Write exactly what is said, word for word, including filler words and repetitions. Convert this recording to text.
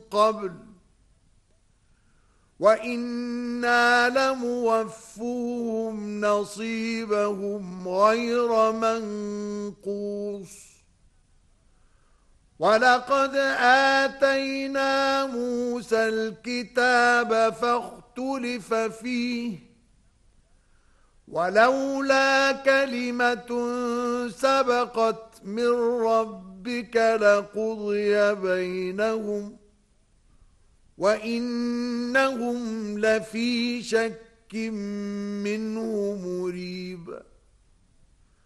قبل وإنا لموفوهم نصيبهم غير منقوص ولقد آتينا موسى الكتاب فاختلف فيه ولولا كلمة سبقت من ربك لقضي بينهم وإنهم لفي شك منه مريب